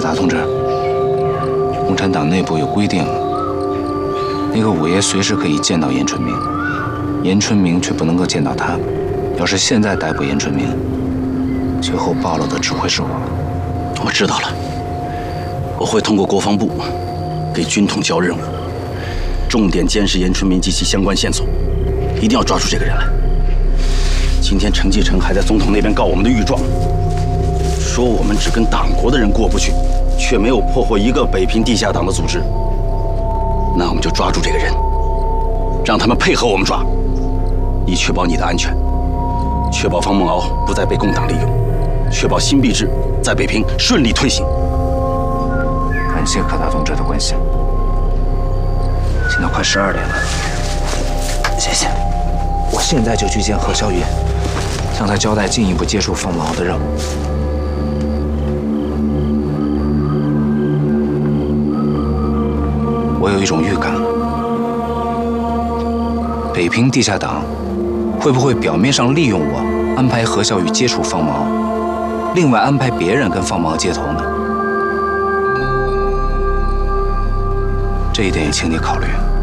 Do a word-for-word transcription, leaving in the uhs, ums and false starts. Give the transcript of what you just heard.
达同志，共产党内部有规定，那个五爷随时可以见到严春明，严春明却不能够见到他。要是现在逮捕严春明，最后暴露的只会是我。 我知道了，我会通过国防部给军统交任务，重点监视严春明及其相关线索，一定要抓住这个人来。今天程继承还在总统那边告我们的御状，说我们只跟党国的人过不去，却没有破获一个北平地下党的组织。那我们就抓住这个人，让他们配合我们抓，以确保你的安全。确保方梦敖不再被共党利用，确保新币制在北平顺利推行。 感谢柯大同志的关心。现在快十二点了，谢谢。我现在就去见何小雨，向他交代进一步接触方梦敖的任务。我有一种预感，北平地下党会不会表面上利用我，安排何小雨接触方梦敖，另外安排别人跟方梦敖接头呢？这一点也请你考虑。